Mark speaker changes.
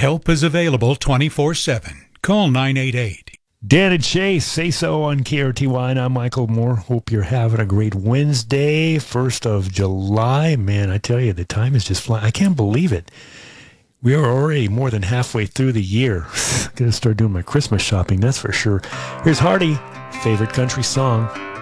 Speaker 1: Help is available 24/7. Call 988.
Speaker 2: Dan and Shay, Say So on KRTY. And I'm Michael Moore. Hope you're having a great Wednesday, 1st of July. Man, I tell you, the time is just flying. I can't believe it. We are already more than halfway through the year. Gonna start doing my Christmas shopping, that's for sure. Here's Hardy, favorite country song.